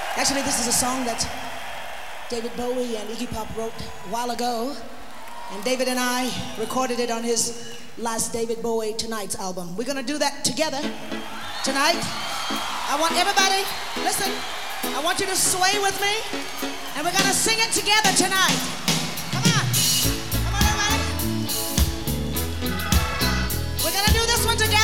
Actually, this is a song that David Bowie and Iggy Pop wrote a while ago, and David and I recorded it on his last David Bowie Tonight's album. We're gonna do that together tonight. I want everybody, listen, I want you to sway with me, and we're gonna sing it together tonight. Come on, come on everybody. We're gonna do this one together.